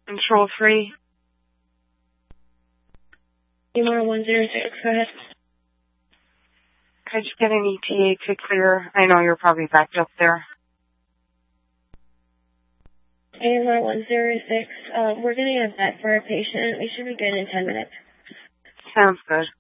Control 3. EMR 106, go ahead. Could I just get an ETA to clear? I know you're probably backed up there. EMR 106, we're getting a vet for a patient. We should be good in 10 minutes. Sounds good.